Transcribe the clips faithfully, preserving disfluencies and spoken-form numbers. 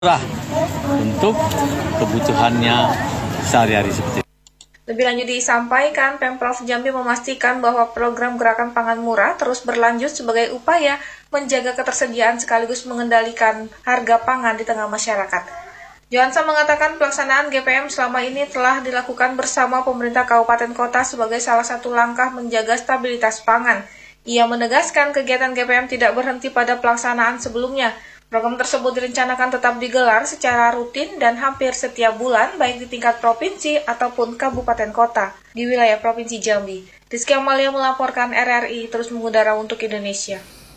murah untuk kebutuhannya sehari-hari seperti itu. Lebih lanjut disampaikan, Pemprov Jambi memastikan bahwa program Gerakan Pangan Murah terus berlanjut sebagai upaya menjaga ketersediaan sekaligus mengendalikan harga pangan di tengah masyarakat. Johansa mengatakan pelaksanaan G P M selama ini telah dilakukan bersama pemerintah kabupaten kota sebagai salah satu langkah menjaga stabilitas pangan. Ia menegaskan kegiatan G P M tidak berhenti pada pelaksanaan sebelumnya. Program tersebut direncanakan tetap digelar secara rutin dan hampir setiap bulan, baik di tingkat provinsi ataupun kabupaten kota di wilayah Provinsi Jambi. Rizky Amalia melaporkan, R R I terus mengudara untuk Indonesia.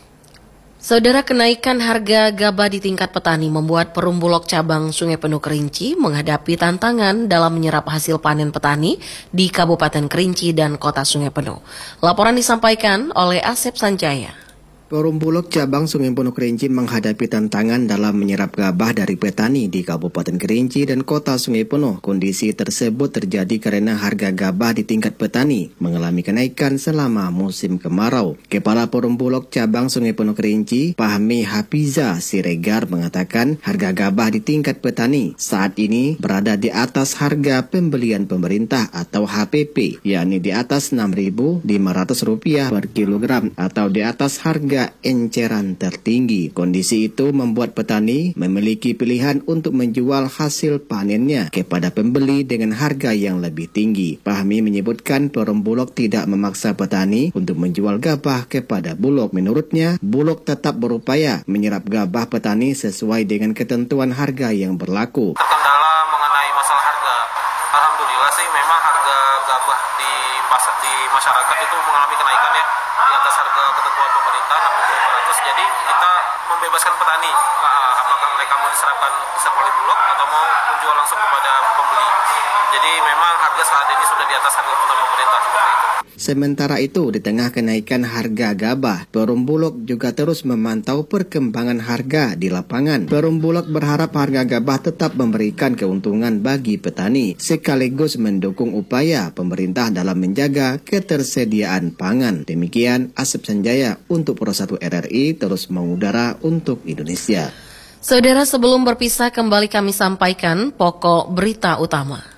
Saudara, kenaikan harga gabah di tingkat petani membuat Perum Bulog cabang Sungai Penuh Kerinci menghadapi tantangan dalam menyerap hasil panen petani di Kabupaten Kerinci dan Kota Sungai Penuh. Laporan disampaikan oleh Asep Sanjaya. Perum Bulog cabang Sungai Penuh Kerinci menghadapi tantangan dalam menyerap gabah dari petani di Kabupaten Kerinci dan Kota Sungai Penuh. Kondisi tersebut terjadi karena harga gabah di tingkat petani mengalami kenaikan selama musim kemarau. Kepala Perum Bulog cabang Sungai Penuh Kerinci, Fahmi Hafiza Siregar, mengatakan harga gabah di tingkat petani saat ini berada di atas harga pembelian pemerintah atau H P P, yakni di atas enam ribu lima ratus rupiah per kilogram atau di atas harga enceran tertinggi. Kondisi itu membuat petani memiliki pilihan untuk menjual hasil panennya kepada pembeli dengan harga yang lebih tinggi. Fahmi menyebutkan Perum Bulog tidak memaksa petani untuk menjual gabah kepada Bulog. Menurutnya, Bulog tetap berupaya menyerap gabah petani sesuai dengan ketentuan harga yang berlaku. Terkendala mengenai masalah harga. Alhamdulillah sih memang harga gabah di pasar di masyarakat itu mengalami kenaikan ya, di atas harga ketentuan pemerintah enam ribu lima ratus. Jadi kita membebaskan petani, apakah mereka mau diserahkan oleh Bulog atau mau menjual langsung kepada pembeli. Jadi memang harga saat ini sudah di atas harga ketentuan pemerintah seperti itu. Sementara itu, di tengah kenaikan harga gabah, Perum Bulog juga terus memantau perkembangan harga di lapangan. Perum Bulog berharap harga gabah tetap memberikan keuntungan bagi petani, sekaligus mendukung upaya pemerintah dalam menjaga ketersediaan pangan. Demikian Asep Sanjaya untuk Pro satu R R I terus mengudara untuk Indonesia. Saudara, sebelum berpisah kembali kami sampaikan pokok berita utama.